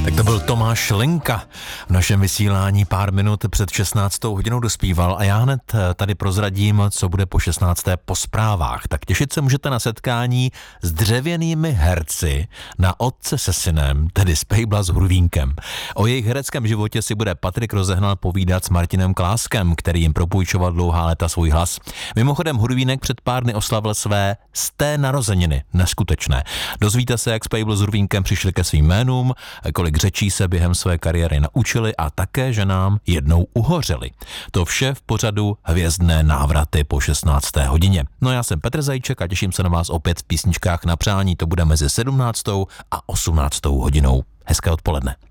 Tak to byl Tomáš Linka. V našem vysílání pár minut před 16. hodinou dospíval a já hned tady prozradím, co bude po 16. po zprávách. Tak těšit se můžete na setkání s dřevěnými herci na Otce se synem, tedy z Pejbla s Hurvínkem. O jejich hereckém životě si bude Patrik Rozehnal povídat s Martinem Kláskem, který jim propůjčoval dlouhá léta svůj hlas. Mimochodem Hurvínek před pár dny oslavil své 100. narozeniny. Neskutečné. Dozvíte se, jak z Pejbla s Hurvínkem přišli ke svým jménům, kolik řečí se během své kariéry naučili a také, že nám jednou uhořeli. To vše v pořadu Hvězdné návraty po 16. hodině. No já jsem Petr Zajíček a těším se na vás opět v písničkách na přání. To bude mezi 17. a 18. hodinou. Hezké odpoledne.